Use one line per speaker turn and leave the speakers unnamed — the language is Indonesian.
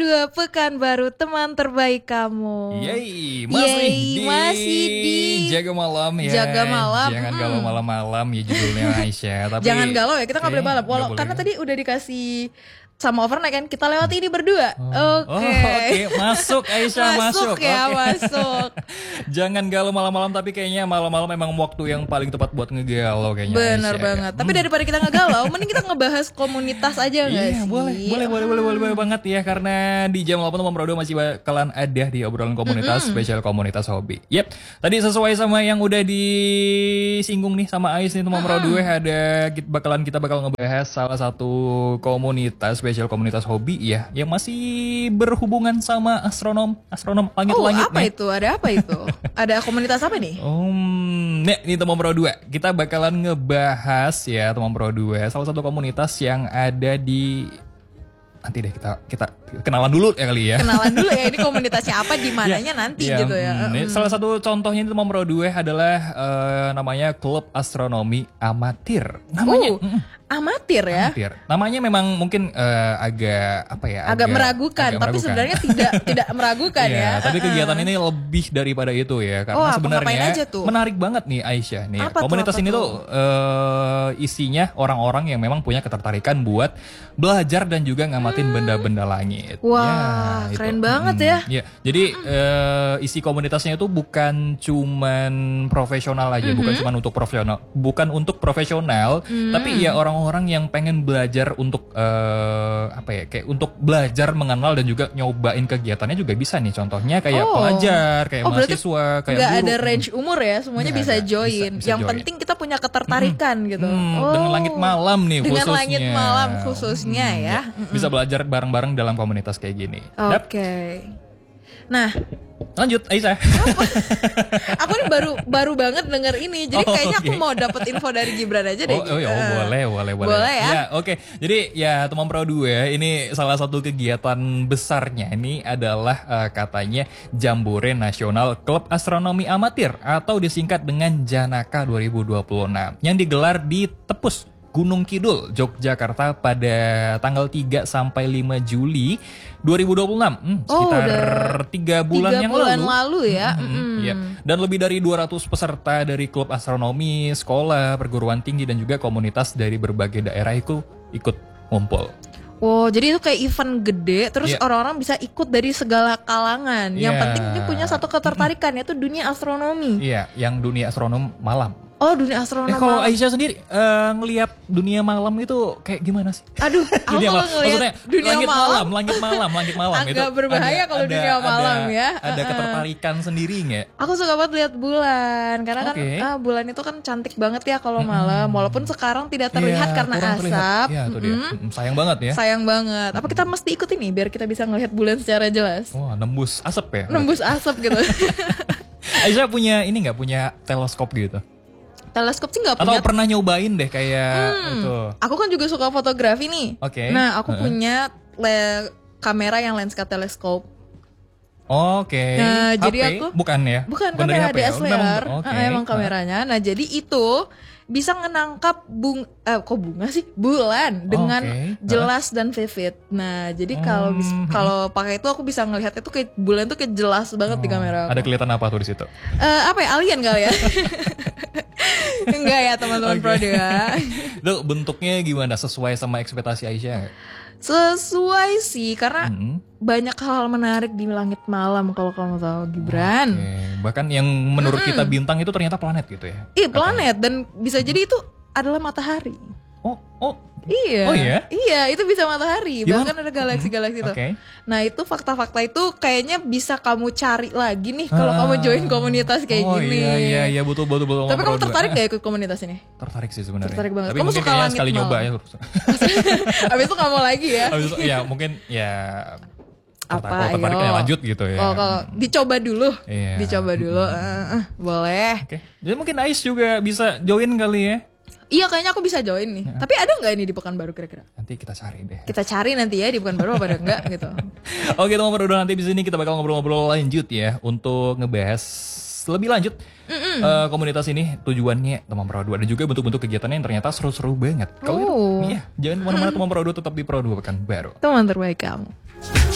2 Pekanbaru, teman terbaik kamu.
Yeay,
masih di
Jaga Malam ya.
Jaga Malam.
Jangan galau malam-malam ya judulnya Aisyah. Tapi
jangan galau ya, kita nggak boleh balap. Karena tadi udah dikasih sama overnight kan, kita lewati ini berdua. Oke.
Masuk Aisyah, masuk.
Masuk.
Jangan galau malam-malam, tapi kayaknya malam-malam memang waktu yang paling tepat buat ngegalau kayaknya.
Bener
Aisyah,
banget. Tapi daripada kita ngegalau, mending kita ngebahas komunitas aja nggak sih?
Boleh banget ya, karena di jam 8 Teman Pro 2 masih bakalan ada di obrolan komunitas, spesial komunitas hobi. Yep, tadi sesuai sama yang udah disinggung nih sama Ais nih Teman Pro 2, kita bakal ngebahas salah satu komunitas, spesial komunitas hobi ya, yang masih berhubungan sama astronom langit-langit.
Apa
nih.
itu? Ada apa itu? Ada komunitas apa nih?
Nih Teman Pro 2, kita bakalan ngebahas ya Teman Pro 2, salah satu komunitas yang ada di, nanti deh kita kenalan dulu ya kali ya.
Kenalan dulu ya, ini komunitasnya apa, di mananya nanti gitu ya.
Salah satu contohnya itu Teman Pro 2 adalah namanya Klub Astronomi Amatir. Namanya
amatir ya.
Amatir. Namanya memang mungkin agak apa ya?
Agak meragukan, tapi sebenarnya tidak meragukan ya.
Tapi kegiatan ini lebih daripada itu ya, karena sebenarnya menarik banget nih Aisyah nih. Komunitas ini tuh isinya orang-orang yang memang punya ketertarikan buat belajar dan juga ngamatin benda-benda langit.
Wah, ya, keren banget ya.
Ya, jadi isi komunitasnya itu bukan cuman profesional aja, bukan untuk profesional, tapi ya orang-orang yang pengen belajar untuk kayak untuk belajar mengenal dan juga nyobain kegiatannya juga bisa nih. Contohnya kayak pelajar, kayak mahasiswa, kayak guru.
Gak ada range umur ya, semuanya bisa join. Bisa yang penting kita punya ketertarikan gitu.
Dengan langit malam nih khususnya.
Dengan langit malam khususnya ya.
Bisa belajar bareng-bareng dalam komunitas kayak gini.
Oke. Nah,
lanjut Aisyah.
Aku nih baru banget denger ini, jadi kayaknya aku mau dapet info dari Gibran aja deh.
Boleh.
Boleh ya.
Ya, oke. Jadi ya Teman Pro 2 ini salah satu kegiatan besarnya ini adalah katanya Jambore Nasional Klub Astronomi Amatir atau disingkat dengan Janaka 2026 yang digelar di Tepus, Gunung Kidul, Yogyakarta pada tanggal 3 sampai 5 Juli 2026. Sekitar 3 bulan yang
lalu ya.
Ya. Dan lebih dari 200 peserta dari klub astronomi, sekolah, perguruan tinggi dan juga komunitas dari berbagai daerah itu ikut ngumpul.
Oh, jadi itu kayak event gede, terus orang-orang bisa ikut dari segala kalangan. Yang penting dia punya satu ketertarikan, yaitu dunia astronomi.
Iya, yang dunia astronom malam.
Oh, dunia astronomi.
Kalau Aisyah sendiri ngelihat dunia malam itu kayak gimana sih?
Aduh, aku kalau ngelihat dunia
langit malam
agak
itu
berbahaya kalau dunia malam ya.
Ada ketertarikan sendiri nggak?
Aku suka banget lihat bulan, karena kan bulan itu kan cantik banget ya kalau malam. Walaupun sekarang tidak terlihat karena asap.
Iya, itu dia. Sayang banget ya.
Sayang banget. Apa kita mesti ikut ini biar kita bisa ngelihat bulan secara jelas?
Wah, nembus asap ya?
Nembus asap gitu.
Aisyah punya ini nggak, punya teleskop gitu?
Teleskop sih nggak punya.
Atau pernah nyobain deh kayak itu?
Aku kan juga suka fotografi nih. Nah, aku punya kamera yang lenska teleskop. Nah,
HP?
jadi aku
bukan
kamera DSLR.
Ya?
Emang kameranya. Nah, jadi itu bisa menangkap bulan dengan jelas dan vivid. Nah, jadi kalau pakai itu aku bisa ngelihat itu kayak bulan tuh kayak jelas banget di kamera aku.
Ada kelihatan apa tuh di situ?
Apa ya, alien kali ya? Enggak ya teman-teman Pro 2.
Itu bentuknya gimana? Sesuai sama ekspektasi Aisyah?
Sesuai sih, karena banyak hal menarik di langit malam kalau kamu tahu, Gibran.
Bahkan yang menurut kita bintang itu ternyata planet gitu ya?
Iya, planet, dan bisa jadi itu adalah matahari. Iya.
Oh iya?
Iya, itu bisa matahari. Bahkan ada galaksi-galaksi itu. Nah, itu fakta-fakta itu kayaknya bisa kamu cari lagi nih kalau kamu join komunitas kayak gini.
Iya, betul.
Tapi kamu tertarik gak ikut komunitas ini?
Tertarik sih sebenarnya.
Tertarik banget.
Tapi
kamu suka langit
sekali
malam.
Nyoba ya.
Habis itu kamu lagi ya?
Habis itu ya mungkin ya
tertariknya
lanjut gitu ya.
Kalau dicoba dulu.
Iya.
Dicoba dulu. Boleh.
Jadi mungkin Ais juga bisa join kali ya.
Iya, kayaknya aku bisa join nih. Tapi ada nggak ini di Pekanbaru kira-kira?
Nanti kita cari deh.
Kita cari nanti ya di Pekanbaru apa ada enggak gitu.
Oke teman Pro 2, nanti di sini kita bakal ngobrol-ngobrol lanjut ya untuk ngebahas lebih lanjut komunitas ini, tujuannya teman Pro 2 dan juga bentuk-bentuk kegiatannya yang ternyata seru-seru banget. Kalau gitu, jangan kemana-mana teman Pro 2, tetap di Pro 2 Pekanbaru.
Teman terbaik kamu.